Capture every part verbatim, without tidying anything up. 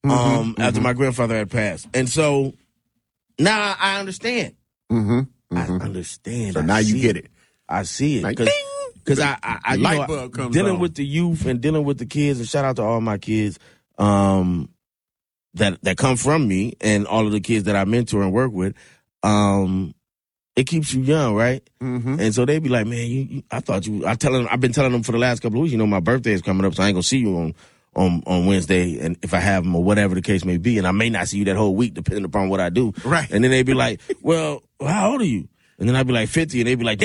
mm-hmm, um, mm-hmm. after my grandfather had passed. And so now I understand. Mm-hmm, mm-hmm. I understand. So I now you get it. it. I see it. Like, Because I, I, I, you light know, bulb comes dealing on. with the youth and dealing with the kids, and shout out to all my kids um, that that come from me and all of the kids that I mentor and work with. Um, it keeps you young, right? Mm-hmm. And so they be like, man, you, you, I thought you, I tell them, I've been telling them for the last couple of weeks, you know, my birthday is coming up, so I ain't gonna see you on, on, on Wednesday, and if I have them or whatever the case may be, and I may not see you that whole week depending upon what I do. Right. And then they be like, well, how old are you? And then I'd be like fifty, and they'd be like,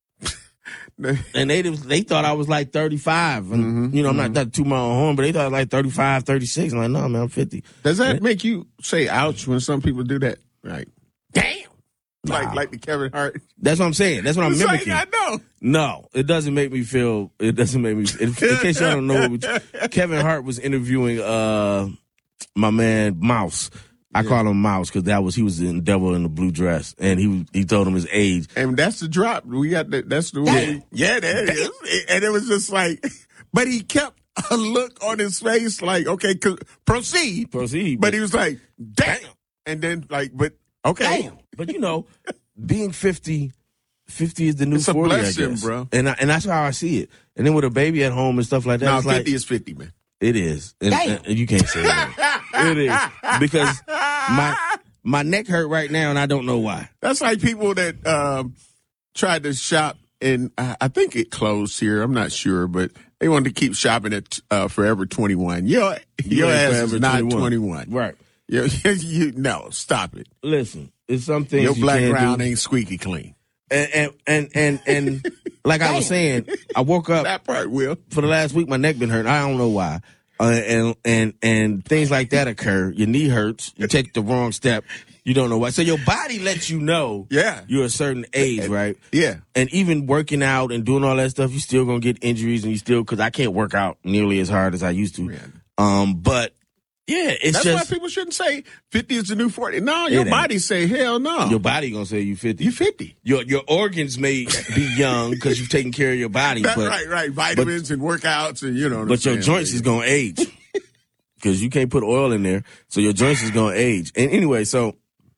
damn. And they they thought I was like thirty-five. And, mm-hmm, you know, I'm mm-hmm. not that too my own horn, but they thought I was like thirty-five, thirty-six. I'm like, no, man, I'm fifty. Does that and, make you say ouch when some people do that? Like, damn. Like nah. like the Kevin Hart. That's what I'm saying. That's what I'm It's mimicking. like, I know. No, it doesn't make me feel, it doesn't make me, in, in case y'all don't know, Kevin Hart was interviewing uh, my man Mouse. I yeah. call him Mouse because that was he was in Devil in the Blue Dress, and he he told him his age. And that's the drop. We got that. That's the way. Yeah, that is. And it was just like, but he kept a look on his face like, okay, proceed, proceed. But, but he was like, damn, and then like, but okay, damn. But you know, being fifty, fifty is the new it's forty, a blessing, I guess, bro. And I, and that's how I see it. And then with a baby at home and stuff like that, no, it's fifty like, is fifty, man. It is. And, and, and you can't say that. It is. Because my my neck hurt right now, and I don't know why. That's like people that um, tried to shop, and uh, I think it closed here. I'm not sure, but they wanted to keep shopping at uh, Forever twenty-one. Your, You your ain't ass Forever is not twenty-one. twenty-one. Right. You, you, no, stop it. Listen, it's some things Your you black can't ground do. ain't squeaky clean. And and and and, and like I was saying, I woke up That part will. for the last week. My neck been hurting. I don't know why. Uh, and and and things like that occur. Your knee hurts. You take the wrong step. You don't know why. So your body lets you know. Yeah. You're a certain age, right? Yeah. And even working out and doing all that stuff, you still gonna get injuries, and you still because I can't work out nearly as hard as I used to. Yeah. Um, but yeah, it's That's just why people shouldn't say fifty is the new forty. No, your ain't. body say hell no. your body gonna say you fifty. You fifty. Your your organs may be young because you've taken care of your body, That's but right, right. Vitamins and workouts and you know. What but I'm your saying. joints is gonna age because you can't put oil in there, so your joints is gonna age. And anyway, so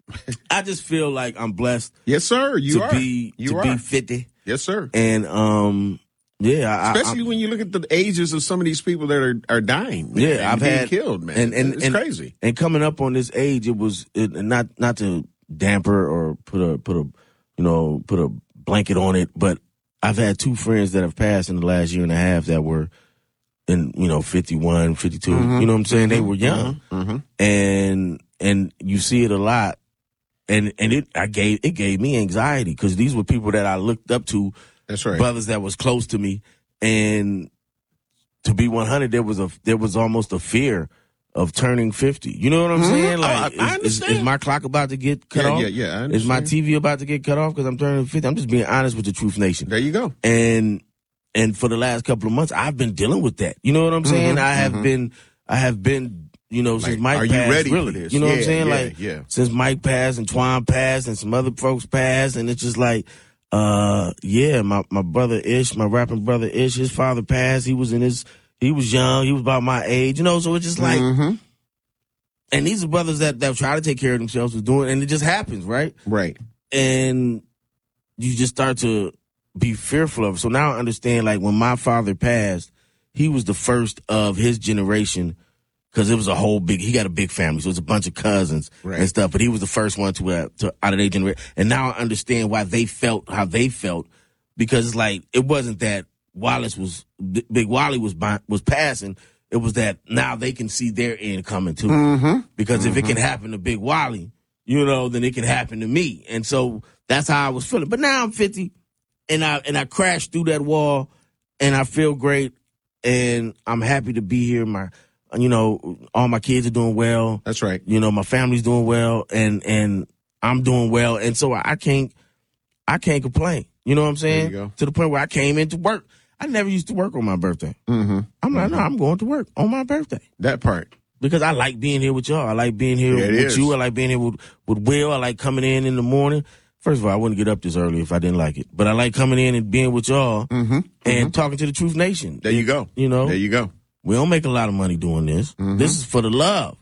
I just feel like I'm blessed. Yes, sir. You to are. be you to are. be fifty, Yes, sir. and um, yeah, I, Especially I, when you look at the ages of some of these people that are, are dying. Man, Yeah, and I've being had killed, man. and, and it's and, crazy. And coming up on this age, it was it, not not to damper or put a put a you know put a blanket on it, but I've had two friends that have passed in the last year and a half that were in you know fifty-one, fifty-two. Mm-hmm. You know what I'm saying? They were young, Mm-hmm. and and you see it a lot, and and it I gave it gave me anxiety because these were people that I looked up to. That's right. Brothers that was close to me, and to be one hundred, there was a there was almost a fear of turning fifty. You know what I'm Mhm. saying? Oh, Like, I- I is, is, understand. is my clock about to get cut Yeah, off? yeah, yeah, I Is my understand. T V about to get cut off because I'm turning fifty? I'm just being honest with the Truth Nation. There you go. And and for the last couple of months, I've been dealing with that. You know what I'm saying? Mhm, I have mhm. been I have been. You know, since Like, Mike are you passed, ready for really. this? You know what I'm Yeah, saying? yeah, like, yeah. since Mike passed and Twan passed and some other folks passed, and it's just like, uh, yeah, my, my brother Ish, my rapping brother Ish, his father passed. He was in his, he was young. He was about my age, you know, so it's just like, Mm-hmm. and these are brothers that, that try to take care of themselves, was doing, and it just happens, right? Right. And you just start to be fearful of it. So now I understand, like, when my father passed, he was the first of his generation. Because it was a whole big, he got a big family, so it was a bunch of cousins Right. and stuff. But he was the first one to, uh, to out of their generation. And now I understand why they felt how they felt, because it's like it wasn't that Wallace was Big Wally was by, was passing. It was that now they can see their end coming too. Mm-hmm. Because if it can happen to Big Wally, you know, then it can happen to me. And so that's how I was feeling. But now I'm fifty, and I and I crashed through that wall, and I feel great, and I'm happy to be here. My You know, all my kids are doing well. That's right. You know, my family's doing well, and and I'm doing well, and so I can't, I can't complain. You know what I'm saying? There you go. To the point where I came into work. I never used to work on my birthday. Mm-hmm. I'm like, no, I'm going to work on my birthday That part. because I like being here with y'all. I like being here Yeah, it with is. you. I like being here with, with Will. I like coming in in the morning. First of all, I wouldn't get up this early if I didn't like it, but I like coming in and being with y'all Mm-hmm. and talking to the Truth Nation. There you go. You know, There you go. we don't make a lot of money doing this. Mm-hmm. This is for the love.